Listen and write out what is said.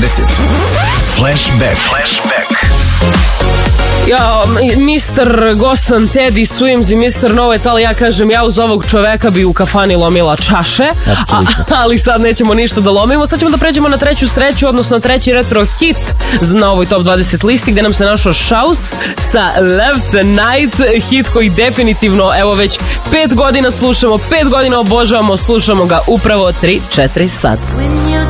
Flashback. Ja, Mr. Gosan, Teddy Swims i Mr. No It, ali ja kažem, ja uz ovog čoveka bi u kafani lomila čaše, ali sad nećemo ništa da lomimo. Sad ćemo da pređemo na treću sreću, odnosno treći retro hit na ovoj Top 20 listi, gde nam se našao Shouse sa Left Night, hit koji definitivno, evo već 5 godina slušamo, 5 godina obožavamo, slušamo ga upravo 3-4 sata. When you